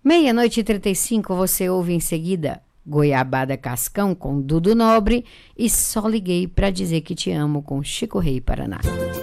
Meia-noite e 35, você ouve em seguida Goiabada Cascão com Dudu Nobre e Só Liguei Pra Dizer Que Te Amo com Chico Rei Paraná.